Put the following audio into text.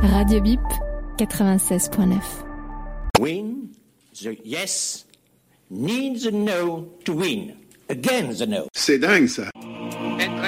Radio Bip 96.9. Win the yes needs a no to win. Again the no. C'est dingue ça.